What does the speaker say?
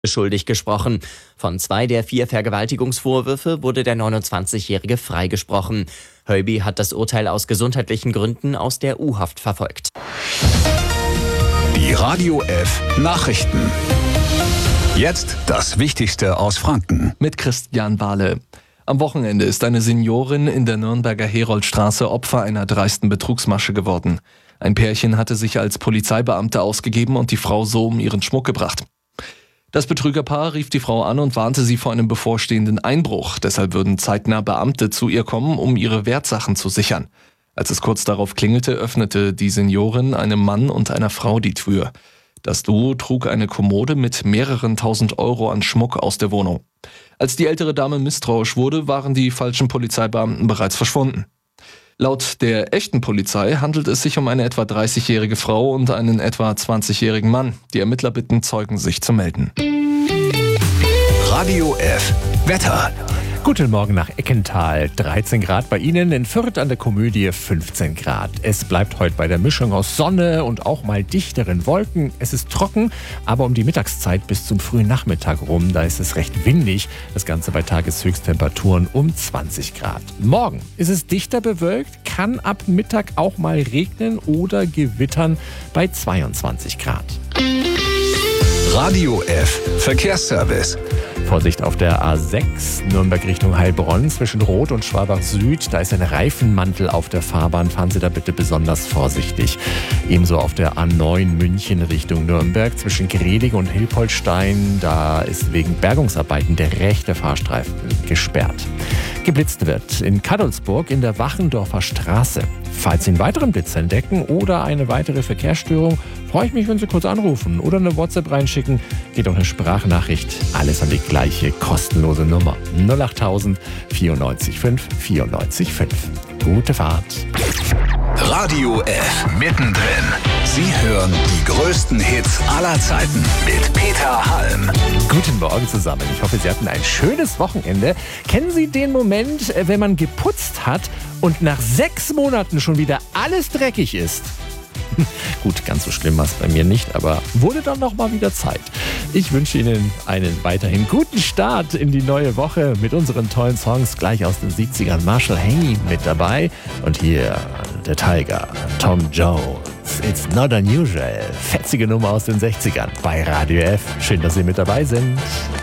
Schuldig gesprochen. Von 2 der 4 Vergewaltigungsvorwürfe wurde der 29-Jährige freigesprochen. Heuby hat das Urteil aus gesundheitlichen Gründen aus der U-Haft verfolgt. Die Radio F Nachrichten. Jetzt das Wichtigste aus Franken. Mit Christian Bahle. Am Wochenende ist eine Seniorin in der Nürnberger Heroldstraße Opfer einer dreisten Betrugsmasche geworden. Ein Pärchen hatte sich als Polizeibeamte ausgegeben und die Frau so um ihren Schmuck gebracht. Das Betrügerpaar rief die Frau an und warnte sie vor einem bevorstehenden Einbruch. Deshalb würden zeitnah Beamte zu ihr kommen, um ihre Wertsachen zu sichern. Als es kurz darauf klingelte, öffnete die Seniorin einem Mann und einer Frau die Tür. Das Duo trug eine Kommode mit mehreren tausend Euro an Schmuck aus der Wohnung. Als die ältere Dame misstrauisch wurde, waren die falschen Polizeibeamten bereits verschwunden. Laut der echten Polizei handelt es sich um eine etwa 30-jährige Frau und einen etwa 20-jährigen Mann. Die Ermittler bitten Zeugen, sich zu melden. Radio F Wetter. Guten Morgen nach Eckental. 13 Grad bei Ihnen, in Fürth an der Komödie 15 Grad. Es bleibt heute bei der Mischung aus Sonne und auch mal dichteren Wolken. Es ist trocken, aber um die Mittagszeit bis zum frühen Nachmittag rum, da ist es recht windig. Das Ganze bei Tageshöchsttemperaturen um 20 Grad. Morgen ist es dichter bewölkt, kann ab Mittag auch mal regnen oder gewittern bei 22 Grad. Radio F Verkehrsservice. Vorsicht auf der A6 Nürnberg Richtung Heilbronn zwischen Roth und Schwabach Süd. Da ist ein Reifenmantel auf der Fahrbahn. Fahren Sie da bitte besonders vorsichtig. Ebenso auf der A9 München Richtung Nürnberg zwischen Gredig und Hilpoltstein. Da ist wegen Bergungsarbeiten der rechte Fahrstreifen gesperrt. Geblitzt wird in Cadolzburg in der Wachendorfer Straße. Falls Sie einen weiteren Blitz entdecken oder eine weitere Verkehrsstörung, freue ich mich, wenn Sie kurz anrufen oder eine WhatsApp reinschicken. Geht auch eine Sprachnachricht. Alles an die gleiche kostenlose Nummer. 08000 94 5 94 5. Gute Fahrt. Radio F mittendrin. Sie hören die größten Hits aller Zeiten mit Peter Halm. Guten Morgen zusammen. Ich hoffe, Sie hatten ein schönes Wochenende. Kennen Sie den Moment, wenn man geputzt hat und nach 6 Monaten schon wieder alles dreckig ist? Gut, ganz so schlimm war es bei mir nicht, aber wurde dann noch mal wieder Zeit. Ich wünsche Ihnen einen weiterhin guten Start in die neue Woche mit unseren tollen Songs gleich aus den 70ern. Marshall Haney mit dabei und hier der Tiger, Tom Jones. It's not unusual. Fetzige Nummer aus den 60ern bei Radio F. Schön, dass Sie mit dabei sind.